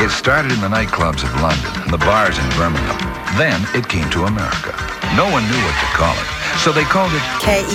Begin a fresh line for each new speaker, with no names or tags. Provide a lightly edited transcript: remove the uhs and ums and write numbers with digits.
It started in the nightclubs of London and the bars in Birmingham. Then it came to America. No one knew what to call it, so they called it
KE.